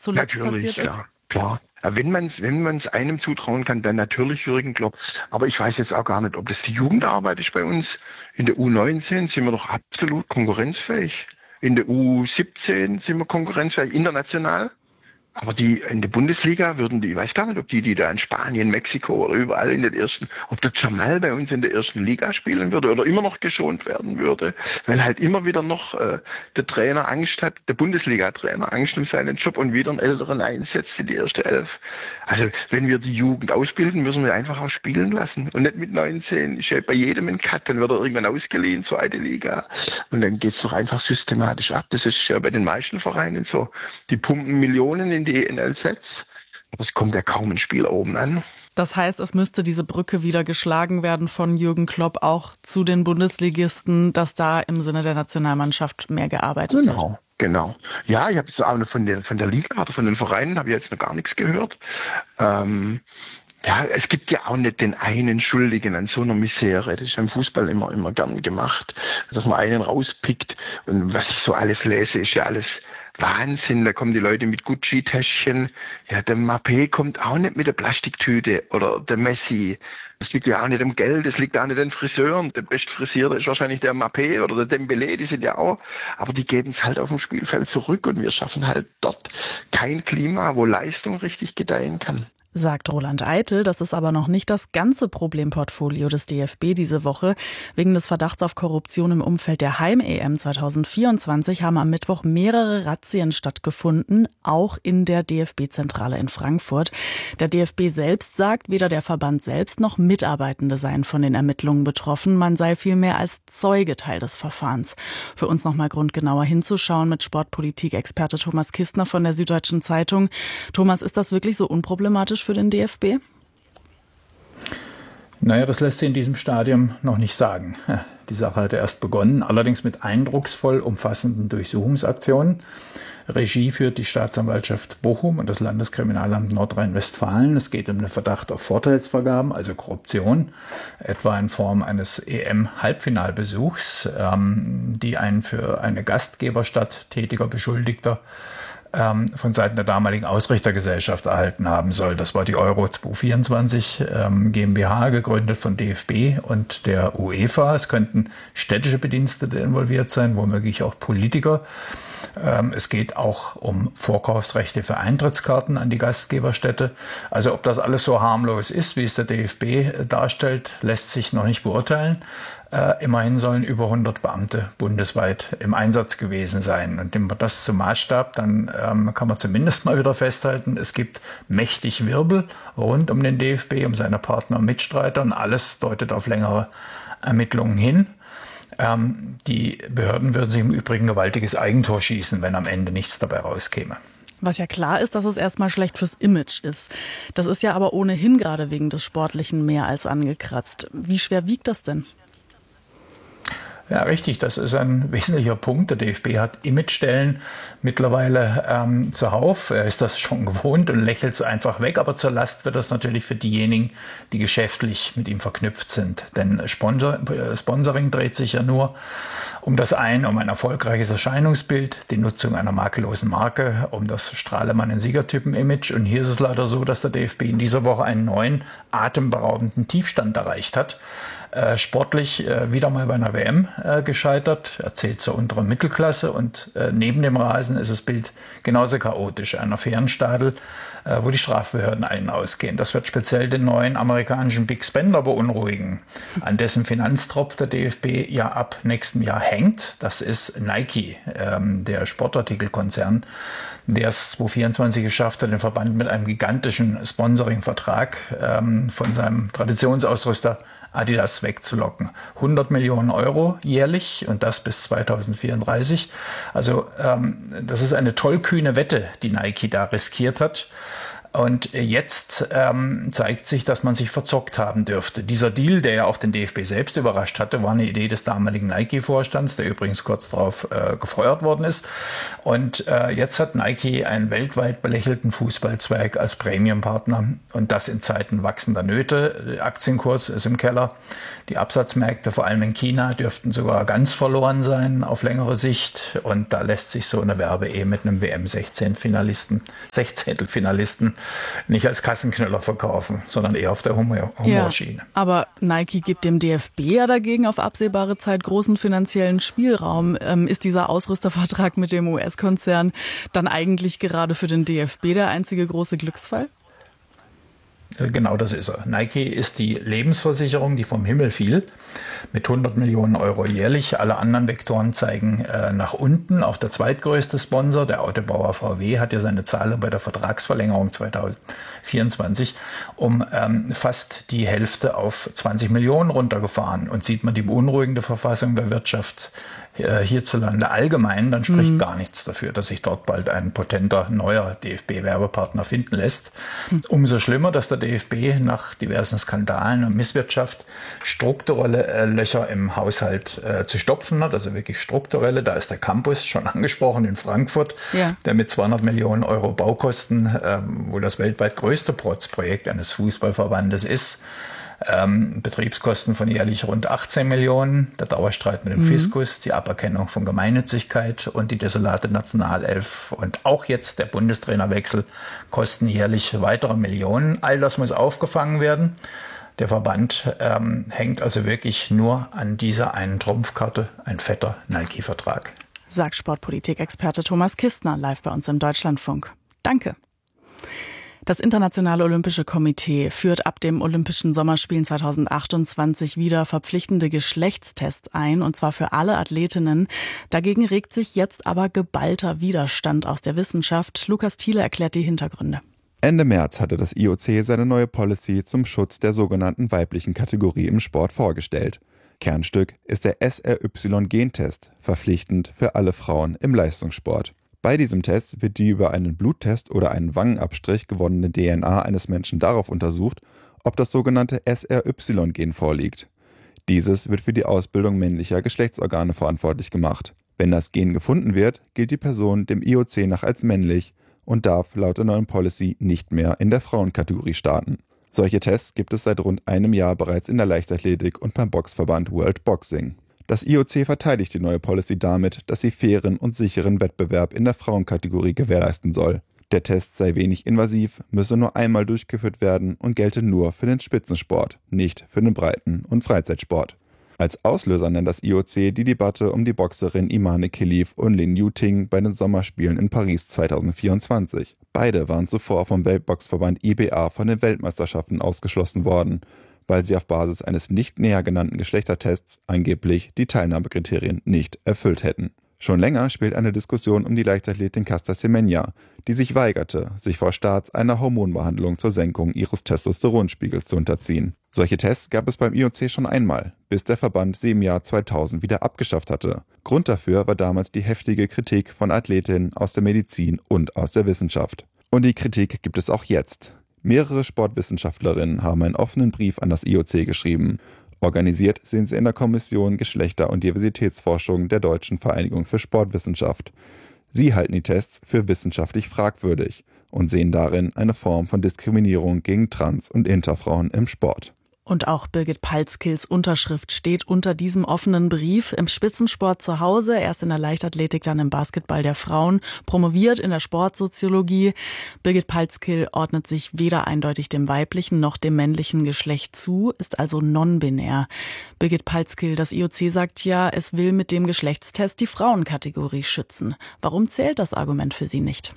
zuletzt Natürlich, passiert ist? Klar. Ja, wenn man's einem zutrauen kann, dann natürlich Jürgen Klopp. Aber ich weiß jetzt auch gar nicht, ob das die Jugendarbeit ist bei uns. In der U19 sind wir doch absolut konkurrenzfähig. In der U17 sind wir konkurrenzfähig, international. Aber die in der Bundesliga ich weiß gar nicht, ob die da in Spanien, Mexiko oder überall in den ersten, ob der Jamal bei uns in der ersten Liga spielen würde oder immer noch geschont werden würde, weil halt immer wieder noch der Trainer Angst hat, der Bundesliga-Trainer Angst um seinen Job und wieder einen Älteren einsetzt in die erste Elf. Also wenn wir die Jugend ausbilden, müssen wir einfach auch spielen lassen und nicht mit 19. Ist ja bei jedem ein Cut, dann wird er irgendwann ausgeliehen, zweite Liga. Und dann geht's doch einfach systematisch ab. Das ist ja bei den meisten Vereinen so. Die pumpen Millionen in die NLZs, aber es kommt ja kaum ein Spiel oben an. Das heißt, es müsste diese Brücke wieder geschlagen werden von Jürgen Klopp auch zu den Bundesligisten, dass da im Sinne der Nationalmannschaft mehr gearbeitet wird. Genau. Ja, ich habe jetzt auch von der Liga oder von den Vereinen habe ich jetzt noch gar nichts gehört. Ja, es gibt ja auch nicht den einen Schuldigen an so einer Misere. Das ist im Fußball immer gern gemacht, dass man einen rauspickt. Und was ich so alles lese, ist ja alles Wahnsinn. Da kommen die Leute mit Gucci-Täschchen. Ja, der Mbappé kommt auch nicht mit der Plastiktüte oder der Messi. Das liegt ja auch nicht am Geld, das liegt auch nicht an den Friseuren. Der bestfrisierte ist wahrscheinlich der Mbappé oder der Dembélé, die sind ja auch. Aber die geben es halt auf dem Spielfeld zurück und wir schaffen halt dort kein Klima, wo Leistung richtig gedeihen kann. Sagt Roland Eitel. Das ist aber noch nicht das ganze Problemportfolio des DFB diese Woche. Wegen des Verdachts auf Korruption im Umfeld der Heim-EM 2024 haben am Mittwoch mehrere Razzien stattgefunden, auch in der DFB-Zentrale in Frankfurt. Der DFB selbst sagt, weder der Verband selbst noch Mitarbeitende seien von den Ermittlungen betroffen. Man sei vielmehr als Zeuge Teil des Verfahrens. Für uns nochmal Grund, genauer hinzuschauen mit Sportpolitik-Experte Thomas Kistner von der Süddeutschen Zeitung. Thomas, ist das wirklich so unproblematisch für den DFB? Naja, das lässt sich in diesem Stadium noch nicht sagen. Die Sache hatte erst begonnen, allerdings mit eindrucksvoll umfassenden Durchsuchungsaktionen. Regie führt die Staatsanwaltschaft Bochum und das Landeskriminalamt Nordrhein-Westfalen. Es geht um den Verdacht auf Vorteilsvergaben, also Korruption, etwa in Form eines EM-Halbfinalbesuchs, die ein für eine Gastgeberstadt tätiger Beschuldigter von Seiten der damaligen Ausrichtergesellschaft erhalten haben soll. Das war die Euro 2024 GmbH, gegründet von DFB und der UEFA. Es könnten städtische Bedienstete involviert sein, womöglich auch Politiker. Es geht auch um Vorkaufsrechte für Eintrittskarten an die Gastgeberstätte. Also ob das alles so harmlos ist, wie es der DFB darstellt, lässt sich noch nicht beurteilen. Immerhin sollen über 100 Beamte bundesweit im Einsatz gewesen sein. Und nimmt man das zum Maßstab, dann kann man zumindest mal wieder festhalten, es gibt mächtig Wirbel rund um den DFB, um seine Partner und Mitstreiter. Und alles deutet auf längere Ermittlungen hin. Die Behörden würden sich im Übrigen gewaltiges Eigentor schießen, wenn am Ende nichts dabei rauskäme. Was ja klar ist, dass es erstmal schlecht fürs Image ist. Das ist ja aber ohnehin gerade wegen des Sportlichen mehr als angekratzt. Wie schwer wiegt das denn? Ja, richtig, das ist ein wesentlicher Punkt. Der DFB hat Imagestellen mittlerweile zuhauf. Er ist das schon gewohnt und lächelt es einfach weg. Aber zur Last wird das natürlich für diejenigen, die geschäftlich mit ihm verknüpft sind. Denn Sponsoring dreht sich ja nur um ein erfolgreiches Erscheinungsbild, die Nutzung einer makellosen Marke, um das Strahlemann- und Siegertypen-Image. Und hier ist es leider so, dass der DFB in dieser Woche einen neuen, atemberaubenden Tiefstand erreicht hat. Sportlich wieder mal bei einer WM gescheitert. Er zählt zur unteren Mittelklasse und neben dem Rasen ist das Bild genauso chaotisch. Einer Fährenstadel, wo die Strafbehörden ein- und ausgehen. Das wird speziell den neuen amerikanischen Big Spender beunruhigen, an dessen Finanztropf der DFB ja ab nächstem Jahr hängt. Das ist Nike, der Sportartikelkonzern, der es 2024 geschafft hat, den Verband mit einem gigantischen Sponsoring-Vertrag von seinem Traditionsausrüster Adidas wegzulocken. 100 Millionen Euro jährlich und das bis 2034. Also das ist eine tollkühne Wette, die Nike da riskiert hat. Und jetzt zeigt sich, dass man sich verzockt haben dürfte. Dieser Deal, der ja auch den DFB selbst überrascht hatte, war eine Idee des damaligen Nike-Vorstands, der übrigens kurz darauf gefeuert worden ist. Und jetzt hat Nike einen weltweit belächelten Fußballzweig als Premium-Partner und das in Zeiten wachsender Nöte. Der Aktienkurs ist im Keller. Die Absatzmärkte, vor allem in China, dürften sogar ganz verloren sein auf längere Sicht. Und da lässt sich so eine Werbe-Ehe mit einem WM-Sechzehntelfinalisten nicht als Kassenknüller verkaufen, sondern eher auf der Humorschiene. Ja, aber Nike gibt dem DFB ja dagegen auf absehbare Zeit großen finanziellen Spielraum. Ist dieser Ausrüstervertrag mit dem US-Konzern dann eigentlich gerade für den DFB der einzige große Glücksfall? Genau, das ist er. Nike ist die Lebensversicherung, die vom Himmel fiel, mit 100 Millionen Euro jährlich. Alle anderen Vektoren zeigen nach unten. Auch der zweitgrößte Sponsor, der Autobauer VW, hat ja seine Zahlung bei der Vertragsverlängerung 2024 um fast die Hälfte auf 20 Millionen runtergefahren. Und sieht man die beunruhigende Verfassung der Wirtschaft hierzulande allgemein, dann spricht gar nichts dafür, dass sich dort bald ein potenter neuer DFB-Werbepartner finden lässt. Umso schlimmer, dass der DFB nach diversen Skandalen und Misswirtschaft strukturelle Löcher im Haushalt zu stopfen hat, also wirklich strukturelle. Da ist der Campus schon angesprochen in Frankfurt, der mit 200 Millionen Euro Baukosten, wo das weltweit größte Projekt eines Fußballverbandes ist, Betriebskosten von jährlich rund 18 Millionen, der Dauerstreit mit dem Fiskus, die Aberkennung von Gemeinnützigkeit und die desolate Nationalelf und auch jetzt der Bundestrainerwechsel kosten jährlich weitere Millionen. All das muss aufgefangen werden. Der Verband hängt also wirklich nur an dieser einen Trumpfkarte, ein fetter Nike-Vertrag. Sagt Sportpolitik-Experte Thomas Kistner live bei uns im Deutschlandfunk. Danke. Das Internationale Olympische Komitee führt ab dem Olympischen Sommerspielen 2028 wieder verpflichtende Geschlechtstests ein, und zwar für alle Athletinnen. Dagegen regt sich jetzt aber geballter Widerstand aus der Wissenschaft. Lukas Thiele erklärt die Hintergründe. Ende März hatte das IOC seine neue Policy zum Schutz der sogenannten weiblichen Kategorie im Sport vorgestellt. Kernstück ist der SRY-Gentest, verpflichtend für alle Frauen im Leistungssport. Bei diesem Test wird die über einen Bluttest oder einen Wangenabstrich gewonnene DNA eines Menschen darauf untersucht, ob das sogenannte SRY-Gen vorliegt. Dieses wird für die Ausbildung männlicher Geschlechtsorgane verantwortlich gemacht. Wenn das Gen gefunden wird, gilt die Person dem IOC nach als männlich und darf laut der neuen Policy nicht mehr in der Frauenkategorie starten. Solche Tests gibt es seit rund einem Jahr bereits in der Leichtathletik und beim Boxverband World Boxing. Das IOC verteidigt die neue Policy damit, dass sie fairen und sicheren Wettbewerb in der Frauenkategorie gewährleisten soll. Der Test sei wenig invasiv, müsse nur einmal durchgeführt werden und gelte nur für den Spitzensport, nicht für den Breiten- und Freizeitsport. Als Auslöser nennt das IOC die Debatte um die Boxerin Imane Khelif und Lin Yuting bei den Sommerspielen in Paris 2024. Beide waren zuvor vom Weltboxverband IBA von den Weltmeisterschaften ausgeschlossen worden, weil sie auf Basis eines nicht näher genannten Geschlechtertests angeblich die Teilnahmekriterien nicht erfüllt hätten. Schon länger spielt eine Diskussion um die Leichtathletin Caster Semenya, die sich weigerte, sich vor Start einer Hormonbehandlung zur Senkung ihres Testosteronspiegels zu unterziehen. Solche Tests gab es beim IOC schon einmal, bis der Verband sie im Jahr 2000 wieder abgeschafft hatte. Grund dafür war damals die heftige Kritik von Athletinnen aus der Medizin und aus der Wissenschaft. Und die Kritik gibt es auch jetzt. Mehrere Sportwissenschaftlerinnen haben einen offenen Brief an das IOC geschrieben. Organisiert sind sie in der Kommission Geschlechter- und Diversitätsforschung der Deutschen Vereinigung für Sportwissenschaft. Sie halten die Tests für wissenschaftlich fragwürdig und sehen darin eine Form von Diskriminierung gegen Trans- und Interfrauen im Sport. Und auch Birgit Palzkils Unterschrift steht unter diesem offenen Brief. Im Spitzensport zu Hause, erst in der Leichtathletik, dann im Basketball der Frauen, promoviert in der Sportsoziologie. Birgit Palzkil ordnet sich weder eindeutig dem weiblichen noch dem männlichen Geschlecht zu, ist also non-binär. Birgit Palzkil, das IOC sagt ja, es will mit dem Geschlechtstest die Frauenkategorie schützen. Warum zählt das Argument für Sie nicht?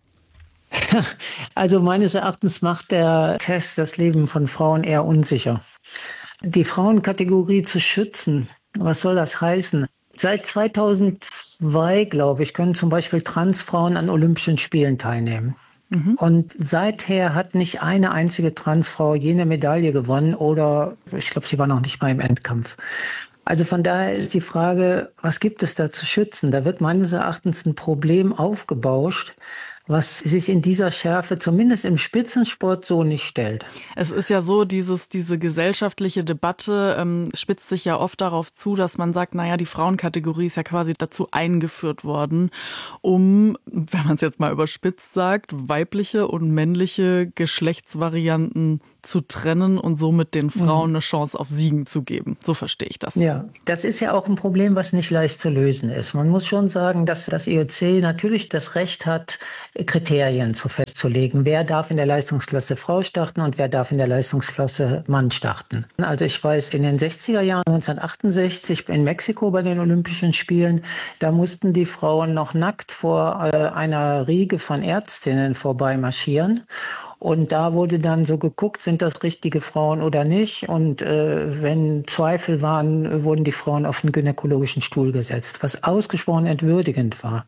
Also meines Erachtens macht der Test das Leben von Frauen eher unsicher. Die Frauenkategorie zu schützen, was soll das heißen? Seit 2002, glaube ich, können zum Beispiel Transfrauen an Olympischen Spielen teilnehmen. Und seither hat nicht eine einzige Transfrau jene Medaille gewonnen oder ich glaube, sie war noch nicht mal im Endkampf. Also von daher ist die Frage, was gibt es da zu schützen? Da wird meines Erachtens ein Problem aufgebauscht, was sich in dieser Schärfe zumindest im Spitzensport so nicht stellt. Es ist ja so, diese gesellschaftliche Debatte spitzt sich ja oft darauf zu, dass man sagt, naja, die Frauenkategorie ist ja quasi dazu eingeführt worden, um, wenn man es jetzt mal überspitzt sagt, weibliche und männliche Geschlechtsvarianten zu trennen und somit den Frauen eine Chance auf Siegen zu geben. So verstehe ich das. Ja, das ist ja auch ein Problem, was nicht leicht zu lösen ist. Man muss schon sagen, dass das IOC natürlich das Recht hat, Kriterien festzulegen. Wer darf in der Leistungsklasse Frau starten und wer darf in der Leistungsklasse Mann starten. Also ich weiß, in den 60er Jahren, 1968 in Mexiko bei den Olympischen Spielen, da mussten die Frauen noch nackt vor einer Riege von Ärztinnen vorbei marschieren. Und da wurde dann so geguckt, sind das richtige Frauen oder nicht. Und wenn Zweifel waren, wurden die Frauen auf den gynäkologischen Stuhl gesetzt, was ausgesprochen entwürdigend war.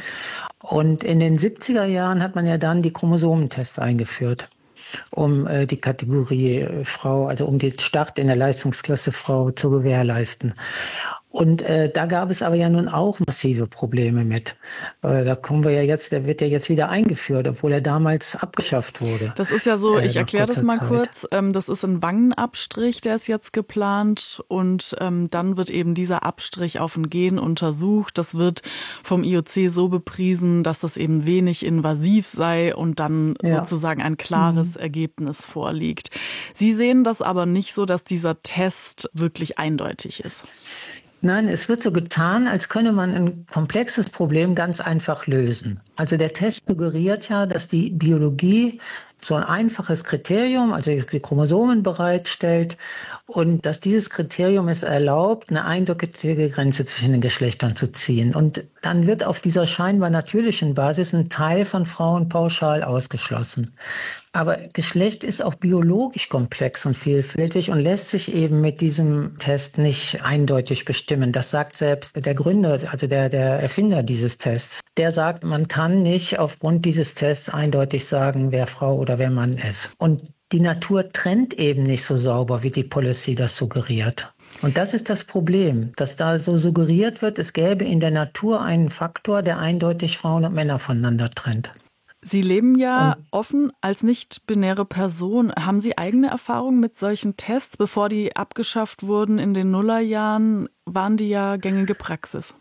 Und in den 70er Jahren hat man ja dann die Chromosomentests eingeführt, um die Kategorie Frau, also um den Start in der Leistungsklasse Frau zu gewährleisten. Und da gab es aber ja nun auch massive Probleme mit. Da kommen wir ja jetzt, der wird ja jetzt wieder eingeführt, obwohl er damals abgeschafft wurde. Das ist ja so, ich erkläre das mal kurz. Das ist ein Wangenabstrich, der ist jetzt geplant und dann wird eben dieser Abstrich auf ein Gen untersucht. Das wird vom IOC so bepriesen, dass das eben wenig invasiv sei und dann sozusagen ein klares Ergebnis vorliegt. Sie sehen das aber nicht so, dass dieser Test wirklich eindeutig ist. Nein, es wird so getan, als könne man ein komplexes Problem ganz einfach lösen. Also der Test suggeriert ja, dass die Biologie so ein einfaches Kriterium, also die Chromosomen bereitstellt und dass dieses Kriterium es erlaubt, eine eindeutige Grenze zwischen den Geschlechtern zu ziehen. Und dann wird auf dieser scheinbar natürlichen Basis ein Teil von Frauen pauschal ausgeschlossen. Aber Geschlecht ist auch biologisch komplex und vielfältig und lässt sich eben mit diesem Test nicht eindeutig bestimmen. Das sagt selbst der Gründer, also der Erfinder dieses Tests. Der sagt, man kann nicht aufgrund dieses Tests eindeutig sagen, wer Frau oder wer Mann ist. Und die Natur trennt eben nicht so sauber, wie die Policy das suggeriert. Und das ist das Problem, dass da so suggeriert wird, es gäbe in der Natur einen Faktor, der eindeutig Frauen und Männer voneinander trennt. Sie leben ja offen als nicht-binäre Person. Haben Sie eigene Erfahrungen mit solchen Tests? Bevor die abgeschafft wurden in den Nullerjahren, waren die ja gängige Praxis.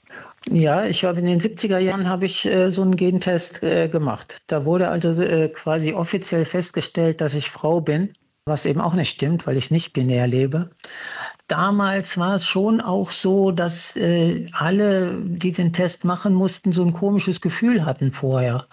Ja, ich habe in den 70er Jahren so einen Gentest gemacht. Da wurde also quasi offiziell festgestellt, dass ich Frau bin, was eben auch nicht stimmt, weil ich nicht binär lebe. Damals war es schon auch so, dass alle, die den Test machen mussten, so ein komisches Gefühl hatten vorher.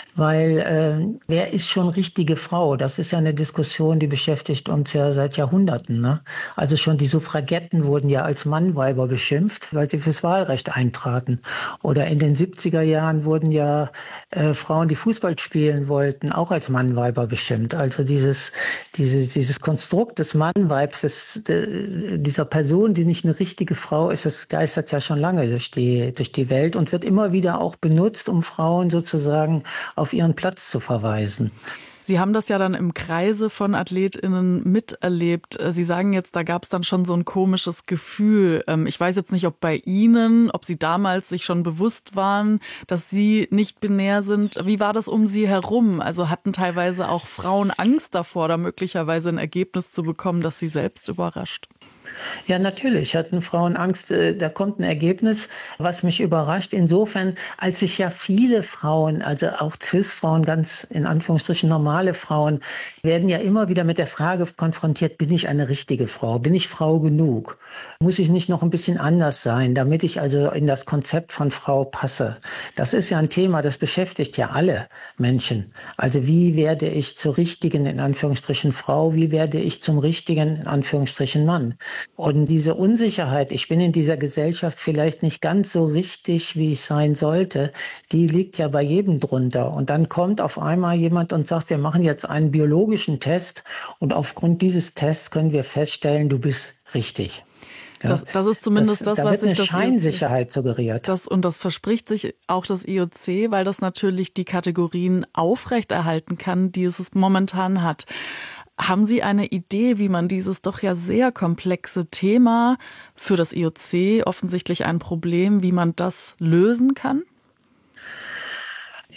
Weil wer ist schon richtige Frau? Das ist ja eine Diskussion, die beschäftigt uns ja seit Jahrhunderten. Ne? Also schon die Suffragetten wurden ja als Mannweiber beschimpft, weil sie fürs Wahlrecht eintraten. Oder in den 70er Jahren wurden ja Frauen, die Fußball spielen wollten, auch als Mannweiber beschimpft. Also dieses Konstrukt des Mannweibs, dieser Person, die nicht eine richtige Frau ist, das geistert ja schon lange durch die Welt und wird immer wieder auch benutzt, um Frauen sozusagen auf ihren Platz zu verweisen. Sie haben das ja dann im Kreise von AthletInnen miterlebt. Sie sagen jetzt, da gab es dann schon so ein komisches Gefühl. Ich weiß jetzt nicht, ob bei Ihnen, ob Sie damals sich schon bewusst waren, dass Sie nicht binär sind. Wie war das um Sie herum? Also hatten teilweise auch Frauen Angst davor, da möglicherweise ein Ergebnis zu bekommen, das Sie selbst überrascht? Ja, natürlich hatten Frauen Angst, da kommt ein Ergebnis, was mich überrascht. Insofern, als sich ja viele Frauen, also auch Cis-Frauen, ganz in Anführungsstrichen normale Frauen, werden ja immer wieder mit der Frage konfrontiert, bin ich eine richtige Frau? Bin ich Frau genug? Muss ich nicht noch ein bisschen anders sein, damit ich also in das Konzept von Frau passe? Das ist ja ein Thema, das beschäftigt ja alle Menschen. Also wie werde ich zur richtigen, in Anführungsstrichen, Frau? Wie werde ich zum richtigen, in Anführungsstrichen, Mann? Und diese Unsicherheit, ich bin in dieser Gesellschaft vielleicht nicht ganz so richtig, wie ich sein sollte, die liegt ja bei jedem drunter. Und dann kommt auf einmal jemand und sagt, wir machen jetzt einen biologischen Test und aufgrund dieses Tests können wir feststellen, du bist richtig. Ja, das ist zumindest das, was sich das Scheinsicherheit suggeriert. Und das verspricht sich auch das IOC, weil das natürlich die Kategorien aufrechterhalten kann, die es momentan hat. Haben Sie eine Idee, wie man dieses doch ja sehr komplexe Thema, für das IOC offensichtlich ein Problem, wie man das lösen kann?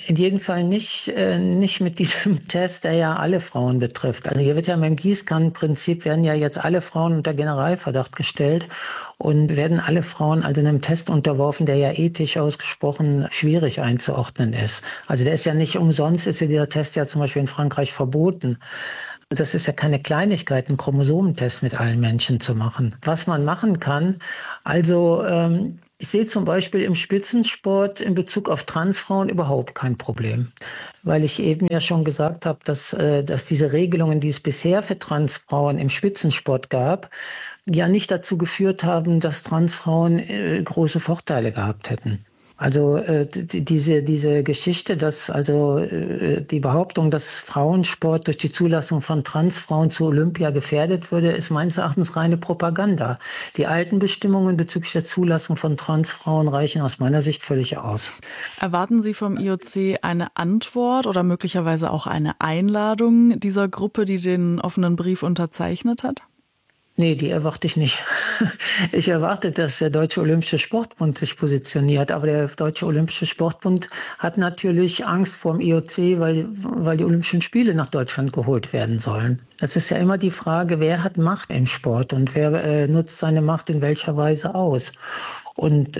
In jedem Fall nicht mit diesem Test, der ja alle Frauen betrifft. Also hier wird ja mit dem Gießkannenprinzip werden ja jetzt alle Frauen unter Generalverdacht gestellt und werden alle Frauen also einem Test unterworfen, der ja ethisch ausgesprochen schwierig einzuordnen ist. Also der ist ja nicht umsonst, ist ja dieser Test ja zum Beispiel in Frankreich verboten. Das ist ja keine Kleinigkeit, einen Chromosomentest mit allen Menschen zu machen. Was man machen kann, also ich sehe zum Beispiel im Spitzensport in Bezug auf Transfrauen überhaupt kein Problem, weil ich eben ja schon gesagt habe, dass diese Regelungen, die es bisher für Transfrauen im Spitzensport gab, ja nicht dazu geführt haben, dass Transfrauen große Vorteile gehabt hätten. Also diese Geschichte, dass die Behauptung, dass Frauensport durch die Zulassung von Transfrauen zu Olympia gefährdet würde, ist meines Erachtens reine Propaganda. Die alten Bestimmungen bezüglich der Zulassung von Transfrauen reichen aus meiner Sicht völlig aus. Erwarten Sie vom IOC eine Antwort oder möglicherweise auch eine Einladung dieser Gruppe, die den offenen Brief unterzeichnet hat? Nee, die erwarte ich nicht. Ich erwarte, dass der Deutsche Olympische Sportbund sich positioniert. Aber der Deutsche Olympische Sportbund hat natürlich Angst vor dem IOC, weil die Olympischen Spiele nach Deutschland geholt werden sollen. Das ist ja immer die Frage, wer hat Macht im Sport und wer nutzt seine Macht in welcher Weise aus. Und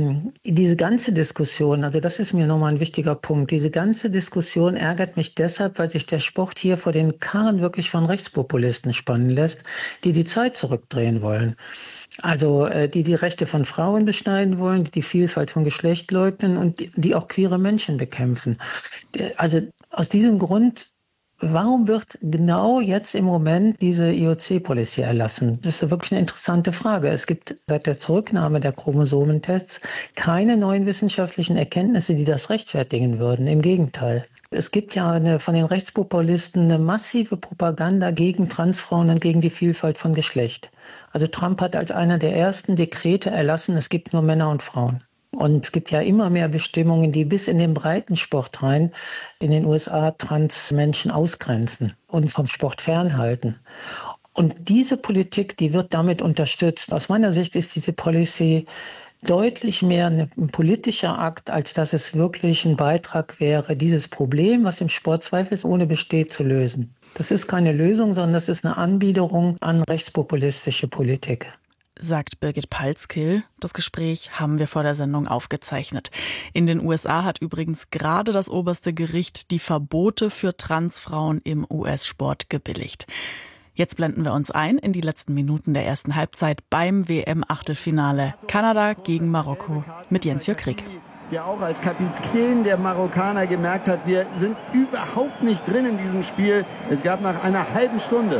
diese ganze Diskussion, also das ist mir nochmal ein wichtiger Punkt, diese ganze Diskussion ärgert mich deshalb, weil sich der Sport hier vor den Karren wirklich von Rechtspopulisten spannen lässt, die Zeit zurückdrehen wollen. Also die Rechte von Frauen beschneiden wollen, die Vielfalt von Geschlecht leugnen und die auch queere Menschen bekämpfen. Also aus diesem Grund, warum wird genau jetzt im Moment diese IOC-Policy erlassen? Das ist wirklich eine interessante Frage. Es gibt seit der Zurücknahme der Chromosomentests keine neuen wissenschaftlichen Erkenntnisse, die das rechtfertigen würden. Im Gegenteil. Es gibt ja von den Rechtspopulisten eine massive Propaganda gegen Transfrauen und gegen die Vielfalt von Geschlecht. Also Trump hat als einer der ersten Dekrete erlassen, es gibt nur Männer und Frauen. Und es gibt ja immer mehr Bestimmungen, die bis in den Breitensport rein in den USA Transmenschen ausgrenzen und vom Sport fernhalten. Und diese Politik, die wird damit unterstützt. Aus meiner Sicht ist diese Policy deutlich mehr ein politischer Akt, als dass es wirklich ein Beitrag wäre, dieses Problem, was im Sport zweifelsohne besteht, zu lösen. Das ist keine Lösung, sondern das ist eine Anbiederung an rechtspopulistische Politik. Sagt Birgit Palzkill. Das Gespräch haben wir vor der Sendung aufgezeichnet. In den USA hat übrigens gerade das oberste Gericht die Verbote für Transfrauen im US-Sport gebilligt. Jetzt blenden wir uns ein in die letzten Minuten der ersten Halbzeit beim WM-Achtelfinale. Kanada gegen Marokko mit Jens-Jörg Krieg. Der auch als Kapitän der Marokkaner gemerkt hat, wir sind überhaupt nicht drin in diesem Spiel. Es gab nach einer halben Stunde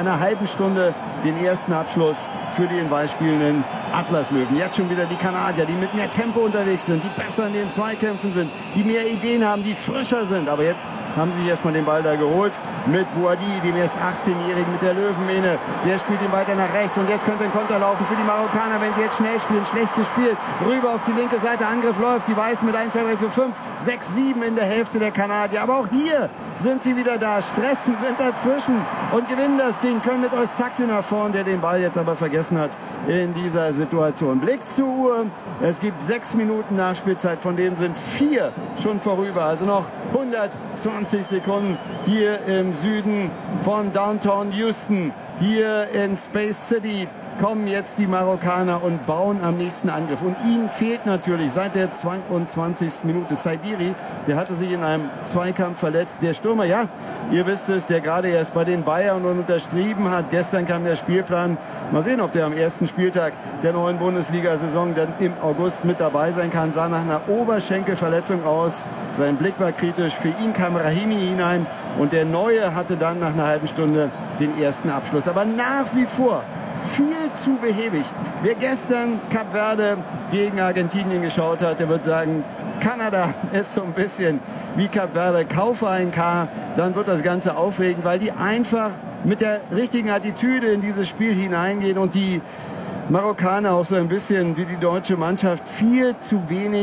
den ersten Abschluss für die in Weiß spielenden Atlaslöwen. Jetzt schon wieder die Kanadier, die mit mehr Tempo unterwegs sind, die besser in den Zweikämpfen sind, die mehr Ideen haben, die frischer sind. Aber jetzt haben sie erstmal den Ball da geholt mit Bouhaddi, dem erst 18-Jährigen mit der Löwenmähne. Der spielt ihn weiter nach rechts und jetzt könnte ein Konter laufen für die Marokkaner, wenn sie jetzt schnell spielen. Schlecht gespielt. Rüber auf die linke Seite, Angriff läuft. Die Weißen mit 1, 2, 3, 4, 5, 6, 7 in der Hälfte der Kanadier. Aber auch hier sind sie wieder da. Stressen sind dazwischen und gewinnen das Ding. Können mit Eustaquio nach vorn, der den Ball jetzt aber vergessen hat in dieser Situation. Blick zur Uhr. Es gibt 6 Minuten Nachspielzeit, von denen sind 4 schon vorüber. Also noch 120 Sekunden hier im Süden von Downtown Houston. Hier in Space City kommen jetzt die Marokkaner und bauen am nächsten Angriff. Und ihnen fehlt natürlich seit der 22. Minute Saibiri. Der hatte sich in einem Zweikampf verletzt. Der Stürmer, ja, ihr wisst es, der gerade erst bei den Bayern unterschrieben hat. Gestern kam der Spielplan. Mal sehen, ob der am ersten Spieltag der neuen Bundesliga-Saison dann im August mit dabei sein kann. Sah nach einer Oberschenkelverletzung aus. Sein Blick war kritisch. Für ihn kam Rahimi hinein. Und der Neue hatte dann nach einer halben Stunde den ersten Abschluss. Aber nach wie vor viel zu behäbig. Wer gestern Kap Verde gegen Argentinien geschaut hat, der wird sagen, Kanada ist so ein bisschen wie Kap Verde. Kaufe ein K, dann wird das Ganze aufregend, weil die einfach mit der richtigen Attitüde in dieses Spiel hineingehen und die Marokkaner auch so ein bisschen wie die deutsche Mannschaft viel zu wenig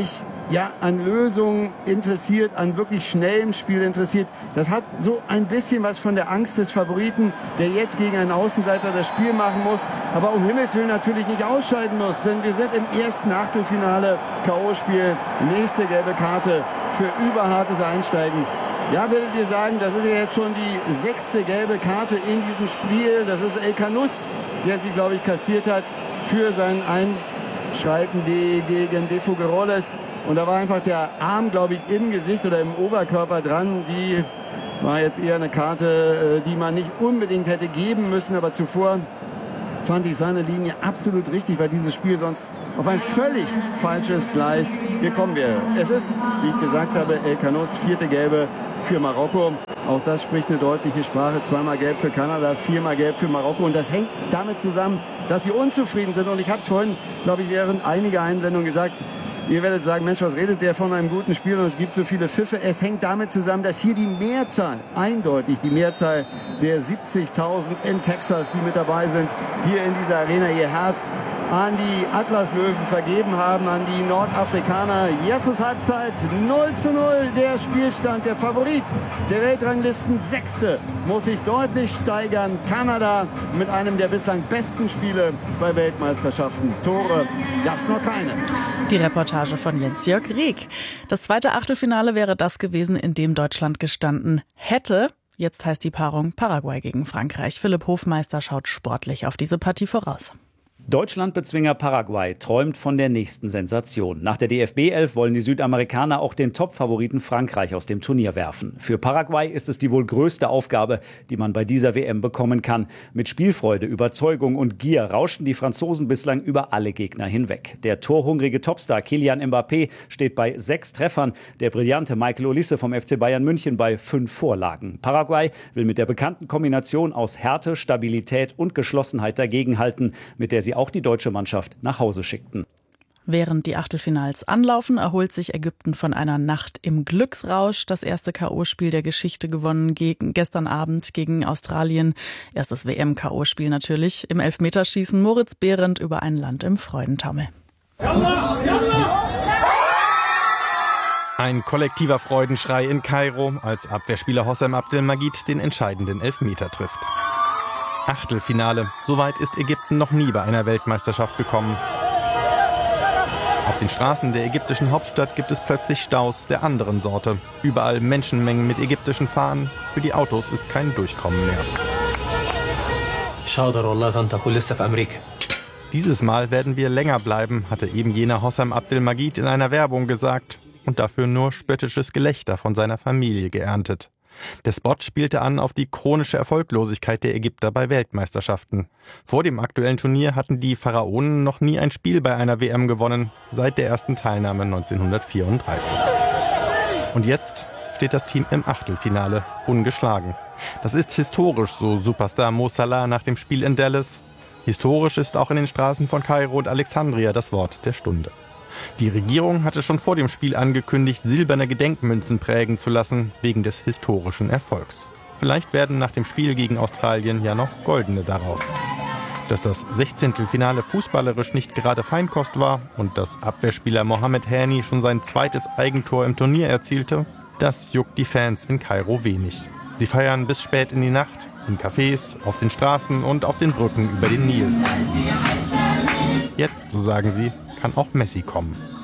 an Lösungen interessiert, an wirklich schnellem Spiel interessiert. Das hat so ein bisschen was von der Angst des Favoriten, der jetzt gegen einen Außenseiter das Spiel machen muss, aber um Himmels Willen natürlich nicht ausscheiden muss, denn wir sind im ersten Achtelfinale, K.O.-Spiel, nächste gelbe Karte für überhartes Einsteigen. Ja, würdet ihr sagen, das ist ja jetzt schon die 6. gelbe Karte in diesem Spiel. Das ist El Canus, der sie, glaube ich, kassiert hat für sein Einschreiten gegen De Figueroles. Und da war einfach der Arm, glaube ich, im Gesicht oder im Oberkörper dran. Die war jetzt eher eine Karte, die man nicht unbedingt hätte geben müssen. Aber zuvor fand ich seine Linie absolut richtig, weil dieses Spiel sonst auf ein völlig falsches Gleis gekommen wäre. Es ist, wie ich gesagt habe, El Canus, 4. gelbe für Marokko. Auch das spricht eine deutliche Sprache. 2-mal gelb für Kanada, 4-mal gelb für Marokko. Und das hängt damit zusammen, dass sie unzufrieden sind. Und ich habe es vorhin, glaube ich, während einiger Einblendungen gesagt, ihr werdet sagen, Mensch, was redet der von einem guten Spiel und es gibt so viele Pfiffe. Es hängt damit zusammen, dass hier die Mehrzahl, eindeutig die Mehrzahl der 70.000 in Texas, die mit dabei sind, hier in dieser Arena ihr Herz an die Atlaslöwen vergeben haben, an die Nordafrikaner. Jetzt ist Halbzeit, 0:0 der Spielstand. Der Favorit der Weltranglisten, 6. muss sich deutlich steigern. Kanada mit einem der bislang besten Spiele bei Weltmeisterschaften. Tore gab es noch keine. Die Reportage von Jens-Jörg Rieck. Das zweite Achtelfinale wäre das gewesen, in dem Deutschland gestanden hätte. Jetzt heißt die Paarung Paraguay gegen Frankreich. Philipp Hofmeister schaut sportlich auf diese Partie voraus. Deutschland-Bezwinger Paraguay träumt von der nächsten Sensation. Nach der DFB-11 wollen die Südamerikaner auch den Top-Favoriten Frankreich aus dem Turnier werfen. Für Paraguay ist es die wohl größte Aufgabe, die man bei dieser WM bekommen kann. Mit Spielfreude, Überzeugung und Gier rauschen die Franzosen bislang über alle Gegner hinweg. Der torhungrige Topstar Kylian Mbappé steht bei 6 Treffern. Der brillante Michael Olise vom FC Bayern München bei 5 Vorlagen. Paraguay will mit der bekannten Kombination aus Härte, Stabilität und Geschlossenheit dagegenhalten, mit der sie auch die deutsche Mannschaft nach Hause schickten. Während die Achtelfinals anlaufen, erholt sich Ägypten von einer Nacht im Glücksrausch. Das erste K.O.-Spiel der Geschichte gewonnen gestern Abend gegen Australien. Erstes WM-K.O.-Spiel natürlich. Im Elfmeterschießen Moritz Behrendt über ein Land im Freudentaumel. Ein kollektiver Freudenschrei in Kairo, als Abwehrspieler Hossam Abdelmajid den entscheidenden Elfmeter trifft. Achtelfinale. So weit ist Ägypten noch nie bei einer Weltmeisterschaft gekommen. Auf den Straßen der ägyptischen Hauptstadt gibt es plötzlich Staus der anderen Sorte. Überall Menschenmengen mit ägyptischen Fahnen. Für die Autos ist kein Durchkommen mehr. Dieses Mal werden wir länger bleiben, hatte eben jener Hossam Abdelmajid in einer Werbung gesagt und dafür nur spöttisches Gelächter von seiner Familie geerntet. Der Spot spielte an auf die chronische Erfolglosigkeit der Ägypter bei Weltmeisterschaften. Vor dem aktuellen Turnier hatten die Pharaonen noch nie ein Spiel bei einer WM gewonnen, seit der ersten Teilnahme 1934. Und jetzt steht das Team im Achtelfinale, ungeschlagen. Das ist historisch, so Superstar Mo Salah nach dem Spiel in Dallas. Historisch ist auch in den Straßen von Kairo und Alexandria das Wort der Stunde. Die Regierung hatte schon vor dem Spiel angekündigt, silberne Gedenkmünzen prägen zu lassen, wegen des historischen Erfolgs. Vielleicht werden nach dem Spiel gegen Australien ja noch goldene daraus. Dass das 16. Finale fußballerisch nicht gerade Feinkost war und dass Abwehrspieler Mohamed Hani schon sein zweites Eigentor im Turnier erzielte, das juckt die Fans in Kairo wenig. Sie feiern bis spät in die Nacht, in Cafés, auf den Straßen und auf den Brücken über den Nil. Jetzt, so sagen sie, kann auch Messi kommen.